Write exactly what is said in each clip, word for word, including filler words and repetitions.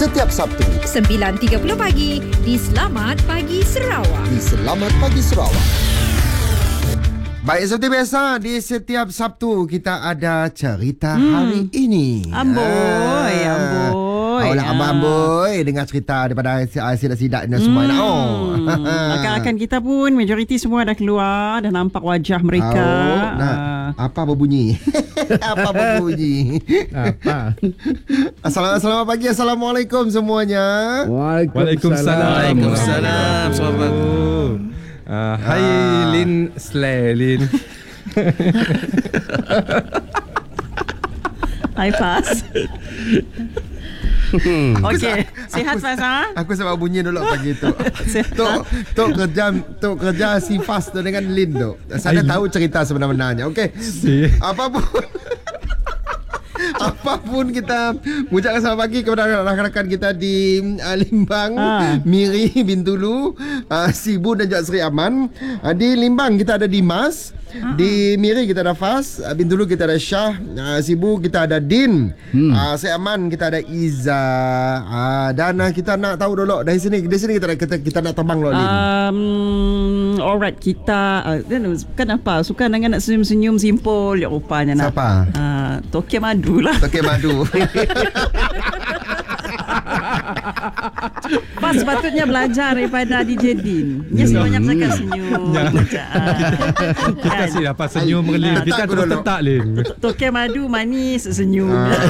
setiap Sabtu sembilan tiga puluh pagi di Selamat Pagi Sarawak. di Selamat Pagi Sarawak. Baik, seperti biasa di setiap Sabtu kita ada cerita hmm. hari ini. Amboi, ah. amboi. Awak abang amboi dengar cerita daripada sidak-sidak dan semua. Hmm. Oh. Rakan-rakan kita pun majoriti semua dah keluar, dah nampak wajah mereka. Oh, nah, uh. apa berbunyi? apa berbunyi? Apa? Assalamualaikum, selamat pagi. Assalamualaikum semuanya. Waalaikumsalam. Waalaikumsalam. Selamat. Uh, hai ah. Lin Slay Lin. Hai Fas. Hmm. Okey, sihat Fas ha? Aku sebab bunyi dulu pagi tu. Tok tok kerja tok kerja si Fas tu dengan Lin tu. Saya tahu cerita sebenar-benarnya. Okey. Si. Apa pun Apapun kita ucapkan selamat pagi kepada rakan-rakan kita di uh, Limbang, ha. Miri, Bintulu, uh, Sibu dan juga Seri Aman. Uh, di Limbang kita ada Dimas, ha. Di Miri kita ada Fas, uh, Bintulu kita ada Syah, uh, Sibu kita ada Din, hmm. uh, Seri Aman kita ada Iza, uh, dan uh, kita nak tahu dulu dari sini, dari sini kita kita, kita nak terbang dulu. Um, alright, kita uh, kan apa suka dengan nak senyum-senyum simpul ya rupanya nak. Siapa? Uh, Tokyo Madu lah. Tokyo Madu. Pas sepatutnya belajar daripada D J Din. Dia sebanyak cakap senyum. Kita kasih dapat senyum Lin. Kita terus tentak Lin. Tokyo Madu manis senyum.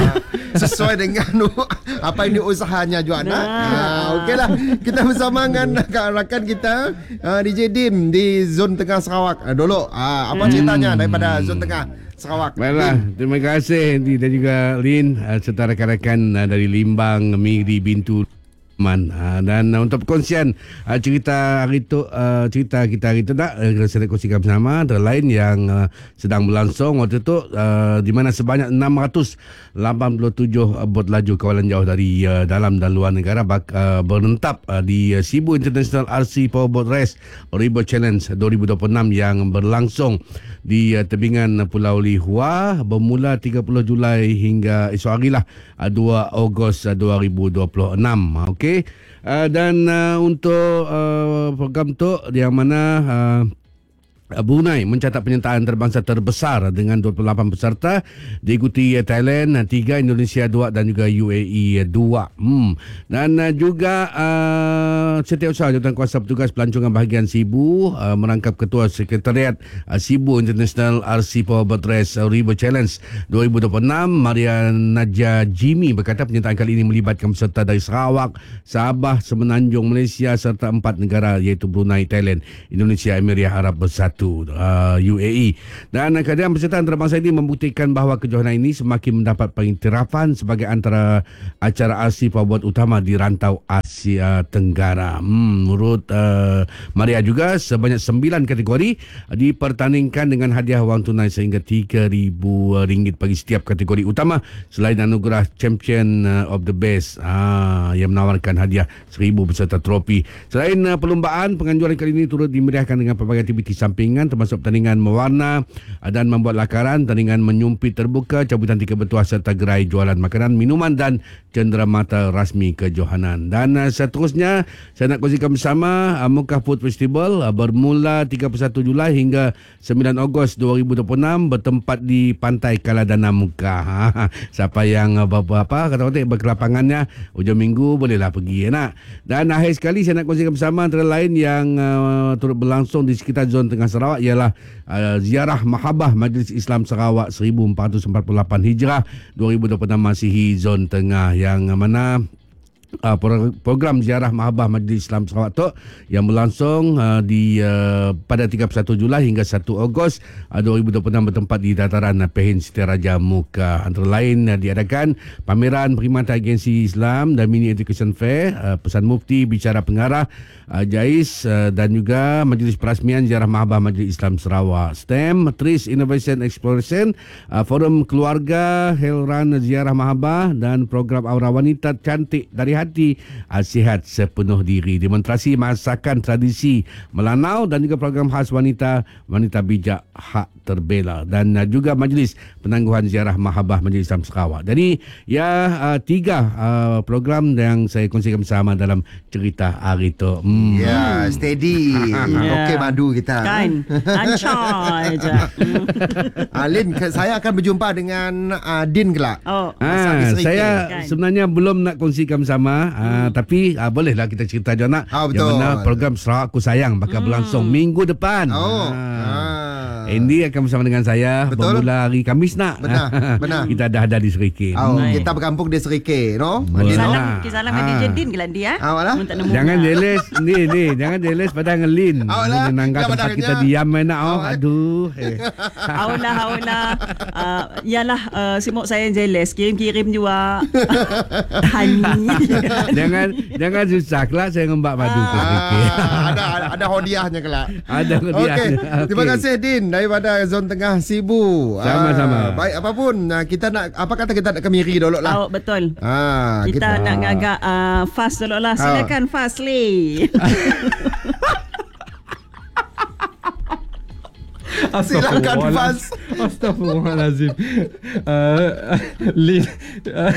Sesuai dengan apa ini usahanya juga nak. Nah, okeylah. Kita bersama dengan rakan kita D J Din di Zon Tengah Sarawak. Dulu apa ceritanya daripada Zon Tengah Sarawak? Baiklah, terima kasih Andy dan juga Lin uh, serta rakan-rakan uh, dari Limbang, Miri, Bintu, Man. Uh, dan uh, untuk perkongsian uh, cerita hari itu, uh, cerita kita hari itu tak uh, saya nak kongsikan bersama antara lain yang uh, sedang berlangsung waktu itu uh, di mana sebanyak enam ratus lapan puluh tujuh uh, bot laju kawalan jauh dari uh, dalam dan luar negara bak, uh, berentap uh, di uh, Sibu International R C Powerboat Race River Challenge dua ribu dua puluh enam yang berlangsung di uh, tebingan Pulau Lihua bermula tiga puluh Julai hingga esok hari lah uh, dua Ogos uh, dua ribu dua puluh enam. Okey. Okay. Uh, dan uh, untuk uh, program tu yang mana uh, Brunei mencatat penyertaan terbangsa terbesar dengan dua puluh lapan peserta, diikuti Thailand tiga, Indonesia dua dan juga U A E dua. Hmm. Dan uh, juga uh, Setiausaha Jawatan Kuasa Petugas Pelancongan Bahagian Sibu uh, merangkap Ketua Sekretariat uh, Sibu International R C Powerboat Race River Challenge dua ribu dua puluh enam, Maria Naja Jimmy berkata penyertaan kali ini melibatkan peserta dari Sarawak, Sabah, Semenanjung Malaysia serta empat negara iaitu Brunei, Thailand, Indonesia, Emirat Arab Bersatu, Uh, U A E. Dan uh, kehadiran peserta antarabangsa ini membuktikan bahawa kejohanan ini semakin mendapat pengiktirafan sebagai antara acara R C Powerboat utama di rantau Asia Tenggara. Hmm, menurut uh, Maria juga sebanyak sembilan kategori uh, dipertandingkan dengan hadiah wang tunai sehingga tiga ribu ringgit bagi setiap kategori utama selain anugerah Champion uh, of the Best uh, yang menawarkan hadiah seribu beserta trofi. Selain uh, perlombaan, penganjuran kali ini turut dimeriahkan dengan pelbagai aktiviti samping termasuk pertandingan mewarna dan membuat lakaran, pertandingan menyumpit terbuka, cabutan tiket bertuah serta gerai jualan makanan, minuman dan cenderamata rasmi kejohanan. Dan uh, seterusnya saya nak kongsikan bersama uh, Mukah Food Festival uh, bermula tiga puluh satu Julai hingga sembilan Ogos dua ribu dua puluh enam bertempat di Pantai Kaladana Mukah. Siapa yang uh, apa kata-kata berkelapangannya hujung minggu bolehlah pergi ya nak. Dan akhir sekali saya nak kongsikan bersama antara lain yang uh, turut berlangsung di sekitar Zon Tengah Sarawak ialah uh, ziarah Mahabah Majlis Islam Sarawak seribu empat ratus empat puluh lapan Hijrah dua ribu dua puluh enam Masihi Zon Tengah yang mana Uh, program ziarah Mahabah Majlis Islam Sarawak tu yang berlangsung uh, di uh, pada tiga puluh satu Julai hingga satu Ogos uh, dua ribu dua puluh enam bertempat di dataran uh, Pehin Siti Raja Mukah. Antara lain uh, diadakan pameran perkhidmatan agensi Islam dan mini education fair, uh, pesan mufti, bicara pengarah, uh, jais uh, dan juga majlis perasmian ziarah Mahabah Majlis Islam Sarawak, STEM, Tris Innovation Exploration, uh, forum keluarga, Hell Run ziarah Mahabah dan program Aura Wanita Cantik dari hati, uh, sihat sepenuh diri. Demonstrasi masakan tradisi Melanau dan juga program khas wanita, wanita bijak hak terbela, dan uh, juga majlis penangguhan ziarah Mahabah Majlis Islam Sarawak. Jadi ya uh, tiga uh, program yang saya kongsikan bersama dalam cerita hari tu. Hmm. Ya, steady. Okey madu kita. Kan, lancar je. Ah, Lin, ke- saya akan berjumpa dengan uh, Din kelak. Oh, Ah, Serikit, saya kan? sebenarnya belum nak kongsikan bersama, ah, tapi ah, bolehlah kita cerita je nak. Ah, Yang betul. mana program Sarawak Ku Sayang bakal berlangsung minggu depan. Oh. Ah. Ah. Andy akan bersama dengan saya Betul. bermula hari Khamis nak. Benar, benar. Kita dah ada di Serikit. Oh, Baik. kita berkampung di Serikit, no? Boleh. Din, no? Salam, Ah. okay, salam Ah. ah. D J Din ke lah dia. Ah, malah? Mun tak nemu. Jangan lah. jealous ni ni jangan jealous pada ngelin. Awak lah, Menanggar dah tempat padangnya. kita diam nak oh. Awak. Aduh. Eh. Aulah, aulah. Uh, yalah, uh, simuk saya jealous. Kirim-kirim juga. Honey. jangan jangan susah kelak saya ngembak madu ke Serikit. Ah, ada ada, ada hadiahnya kelak. Ada hadiah. Okey, terima Okey. kasih Din daripada Zon Tengah Sibu. Sama-sama. Ah, baik apapun, ah, kita nak apa kata kita nak ke Miri dulu lah. Oh, betul. Ah, Kita nak ngagak uh, fast dulu lah. Silakan fast Lee. Silakan Faz. Astaghfirullahalazim. Uh, Lin. Uh,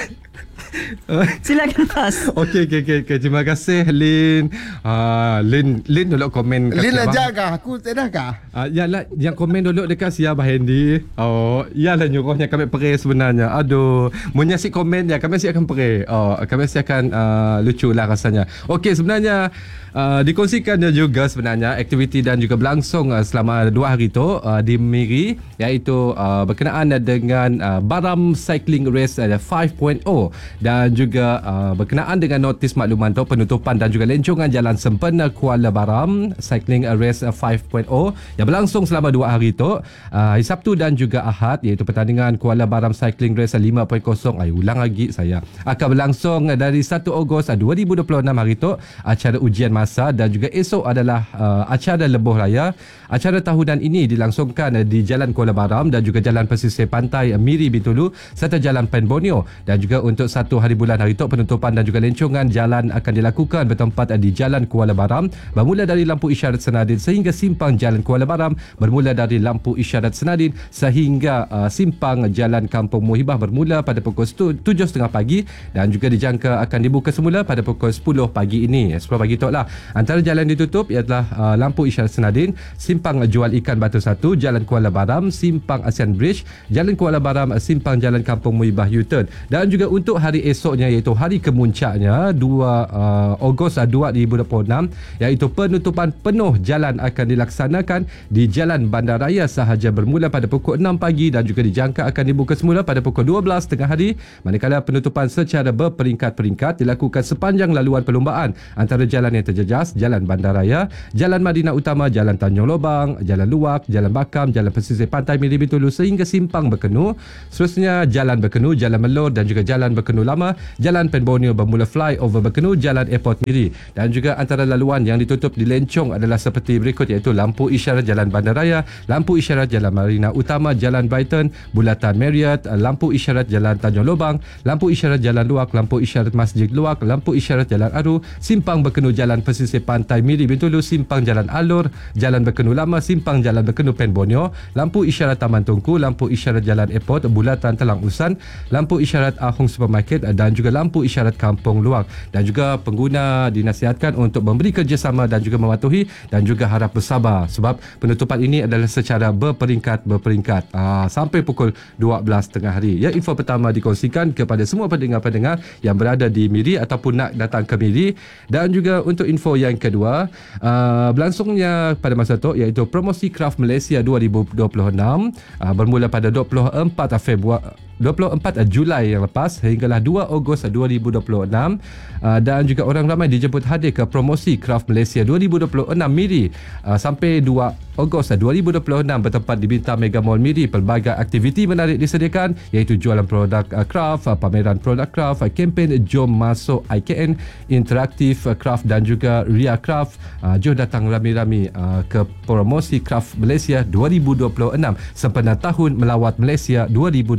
Silakan fast. Okey, okey, okey. Okay. Terima kasih, Lin. Uh, Lin, Lin dulu komen. kat Lin siapa? aja kah? Aku tidak kah? Uh, yalah, yang komen dulu dekat siapa Hendy. Oh, yalah nyuruhnya kami pergi sebenarnya. Aduh, punya si komen ya, kami si akan pergi. Oh, kami si akan uh, lucu lah rasanya. Okey, sebenarnya uh, dikongsikan juga sebenarnya aktiviti dan juga berlangsung uh, selama dua hari tu uh, di Miri, iaitu uh, berkenaan dengan uh, Baram Cycling Race uh, lima titik kosong dan juga uh, berkenaan dengan notis makluman tu penutupan dan juga lencongan Jalan Sempena Kuala Baram Cycling Race lima titik kosong yang berlangsung selama dua hari tu, uh, hari Sabtu dan juga Ahad, iaitu pertandingan Kuala Baram Cycling Race lima titik kosong. Ay, ulang lagi saya. Akan berlangsung dari satu Ogos dua ribu dua puluh enam hari tu, acara ujian masa, dan juga esok adalah uh, acara lebuh raya. Acara tahunan ini dilangsungkan uh, di Jalan Kuala Baram dan juga Jalan Pesisir Pantai uh, Miri Bintulu serta Jalan Pen Borneo, dan juga untuk satu hari bulan hari tu penutupan dan juga lencongan jalan akan dilakukan bertempat di Jalan Kuala Baram bermula dari lampu isyarat Senadin sehingga simpang Jalan Kuala Baram bermula dari lampu isyarat Senadin sehingga uh, simpang Jalan Kampung Muhibah bermula pada pukul tujuh tiga puluh pagi dan juga dijangka akan dibuka semula pada pukul sepuluh pagi ini. sepuluh pagi tu lah. Antara jalan ditutup ialah uh, lampu isyarat Senadin, simpang Jual Ikan Batu Satu, Jalan Kuala Baram, simpang ASEAN Bridge, Jalan Kuala Baram, simpang Jalan Kampung Muhibah U-turn. Dan juga untuk hari esoknya iaitu hari kemuncaknya dua Ogos dua ribu dua puluh enam, iaitu penutupan penuh jalan akan dilaksanakan di Jalan Bandaraya sahaja bermula pada pukul enam pagi dan juga dijangka akan dibuka semula pada pukul dua belas tengah hari, manakala penutupan secara berperingkat-peringkat dilakukan sepanjang laluan perlumbaan antara jalan yang terjejas, Jalan Bandaraya, Jalan Madinah Utama, Jalan Tanjung Lobang, Jalan Luwak, Jalan Bakam, Jalan Pesisir Pantai Miri Bintulu sehingga simpang Berkenu. Seterusnya Jalan Berkenu, Jalan Melor dan juga Jalan Berkenu Lama, Jalan Pen Borneo bermula flyover Berkenu, Jalan Airport Miri. Dan juga antara laluan yang ditutup di Lencong adalah seperti berikut, iaitu lampu isyarat Jalan Bandaraya, lampu isyarat Jalan Marina Utama, Jalan Brighton, Bulatan Marriott, lampu isyarat Jalan Tanjung Lobang, lampu isyarat Jalan Luwak, lampu isyarat Masjid Luwak, lampu isyarat Jalan Aru, simpang Berkenu Jalan Pesisir Pantai Miri Bintulu, simpang Jalan Alur, Jalan Berkenu Lama, simpang Jalan Berkenu Pen Borneo, lampu isyarat Taman Tungku, lampu isyarat Jalan Airport, Bulatan Telang Usan, lampu isyarat Ahong Supermarket dan juga lampu isyarat Kampung Luang. Dan juga pengguna dinasihatkan untuk memberi kerjasama dan juga mematuhi dan juga harap bersabar sebab penutupan ini adalah secara berperingkat-berperingkat aa, sampai pukul dua belas tengah hari. Ya, info pertama dikongsikan kepada semua pendengar-pendengar yang berada di Miri ataupun nak datang ke Miri. Dan juga untuk info yang kedua, aa, berlangsungnya pada masa itu iaitu promosi Kraft Malaysia dua ribu dua puluh enam aa, bermula pada dua puluh empat Februari dua puluh empat Julai yang lepas hinggalah dua Ogos dua ribu dua puluh enam, uh, dan juga orang ramai dijemput hadir ke promosi Kraft Malaysia dua ribu dua puluh enam Miri uh, sampai dua Ogos dua ribu dua puluh enam bertempat di Bintang Mega Mall Miri. Pelbagai aktiviti menarik disediakan iaitu jualan produk uh, Kraft, uh, pameran produk Kraft, uh, kempen Jom Masuk I K N, interaktif uh, Kraft dan juga Ria Kraft. Uh, jom datang rami-rami uh, ke promosi Kraft Malaysia dua ribu dua puluh enam sempena tahun melawat Malaysia dua ribu dua puluh enam.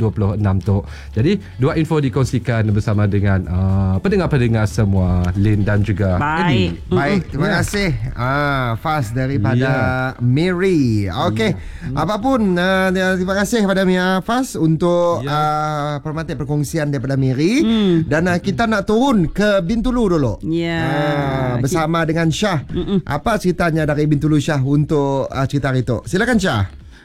enam tu. Jadi dua info dikongsikan bersama dengan uh, pendengar-pendengar semua, Lin dan juga Eddie. Baik. Baik, terima Ya. kasih ah, Faz daripada Ya. Mary. Okey, apapun uh, terima kasih kepada Mia Faz untuk Ya. uh, permata perkongsian daripada Mary. Dan uh, kita nak turun ke Bintulu dulu. Ya. Ah, bersama dengan Syah. Apa ceritanya dari Bintulu Syah untuk uh, cerita itu? Silakan Syah.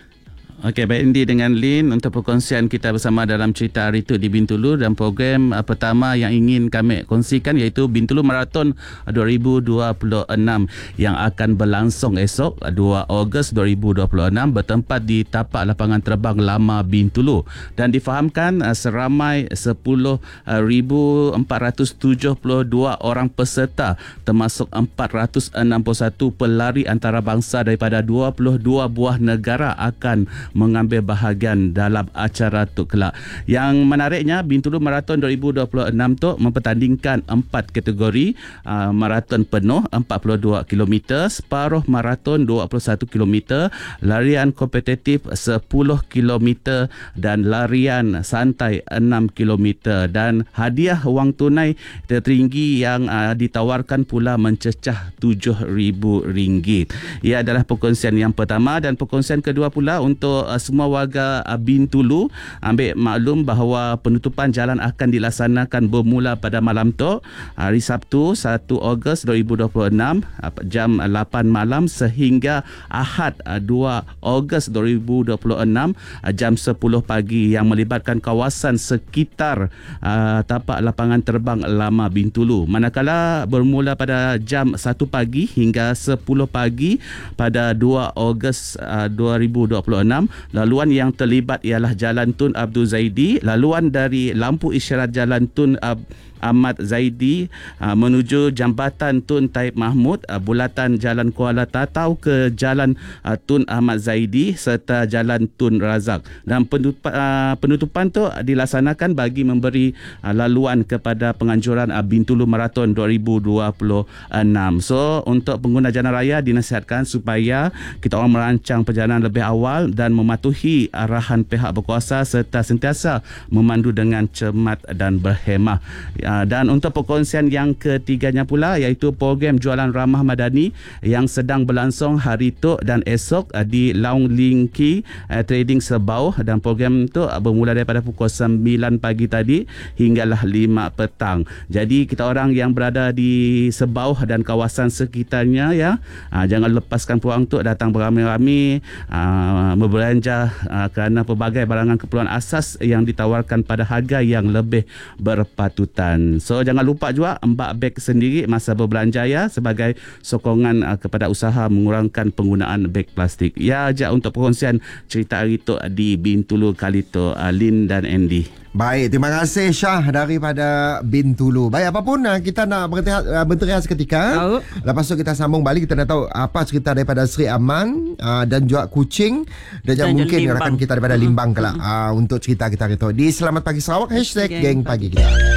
Okey, baik Andy dengan Lin untuk perkongsian kita bersama dalam cerita hari itu di Bintulu, dan program uh, pertama yang ingin kami kongsikan iaitu Bintulu Marathon dua ribu dua puluh enam yang akan berlangsung esok dua Ogos dua ribu dua puluh enam bertempat di tapak lapangan terbang lama Bintulu, dan difahamkan uh, seramai sepuluh ribu empat ratus tujuh puluh dua orang peserta termasuk empat ratus enam puluh satu pelari antarabangsa daripada dua puluh dua buah negara akan mengambil bahagian dalam acara tu kelak. Yang menariknya, Bintulu Marathon dua ribu dua puluh enam tu mempertandingkan empat kategori, uh, maraton penuh empat puluh dua kilometer, separuh maraton dua puluh satu kilometer, larian kompetitif sepuluh kilometer dan larian santai enam kilometer, dan hadiah wang tunai tertinggi yang uh, ditawarkan pula mencecah tujuh ribu ringgit. Ia adalah perkongsian yang pertama, dan perkongsian kedua pula untuk uh, semua warga uh, Bintulu ambil maklum bahawa penutupan jalan akan dilaksanakan bermula pada malam tu, hari Sabtu satu Ogos dua ribu dua puluh enam uh, jam lapan malam sehingga Ahad uh, dua Ogos dua ribu dua puluh enam uh, jam sepuluh pagi, yang melibatkan kawasan sekitar uh, tapak lapangan terbang lama Bintulu. Manakala bermula pada jam satu pagi hingga sepuluh pagi pada dua Ogos uh, dua ribu dua puluh enam, laluan yang terlibat ialah Jalan Tun Abdul Zaidi, laluan dari lampu isyarat Jalan Tun Ab Ahmad Zaidi uh, menuju Jambatan Tun Taib Mahmud, uh, bulatan Jalan Kuala Tatau ke Jalan uh, Tun Ahmad Zaidi serta Jalan Tun Razak. Dan penutupan, uh, penutupan tu dilaksanakan bagi memberi uh, laluan kepada penganjuran uh, Bintulu Marathon dua ribu dua puluh enam. So untuk pengguna jalan raya dinasihatkan supaya kita orang merancang perjalanan lebih awal dan mematuhi arahan pihak berkuasa serta sentiasa memandu dengan cermat dan berhemah. Uh, dan untuk perkongsian yang ketiganya pula iaitu program jualan ramah madani yang sedang berlangsung hari tu dan esok uh, di Long Lingki uh, Trading Sebau, dan program tu uh, bermula daripada pukul sembilan pagi tadi hinggalah lima petang. Jadi kita orang yang berada di Sebau dan kawasan sekitarnya ya, uh, jangan lepaskan peluang tu datang beramai-ramai uh, berbelanja uh, kerana pelbagai barangan keperluan asas yang ditawarkan pada harga yang lebih berpatutan. So jangan lupa juga embak beg sendiri masa berbelanja ya, sebagai sokongan uh, kepada usaha mengurangkan penggunaan beg plastik. Ya aja untuk perkongsian cerita hari tu di Bintulu kali tu, uh, Lin dan Andy. Baik, terima kasih Syah daripada Bintulu. Baik, apapun kita nak berhenti, berhenti seketika. Oh. Lepas tu kita sambung balik, kita nak tahu apa cerita daripada Sri Aman uh, dan juga Kuching dan juga Dan mungkin Limbang. rakan kita daripada Limbang kelak uh, untuk cerita kita itu di Selamat Pagi Sarawak hashtag Geng Geng Pagi kita.